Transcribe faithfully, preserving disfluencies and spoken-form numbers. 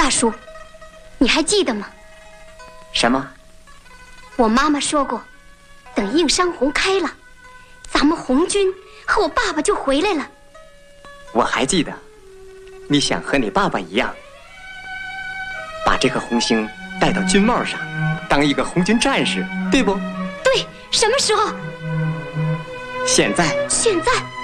大叔，你还记得吗？ 什么？ 我妈妈说过，等映山红开了，咱们红军和我爸爸就回来了。 我还记得，你想和你爸爸一样，把这颗红星戴到军帽上，当一个红军战士，对不？ 对，什么时候？ 现在。 现在。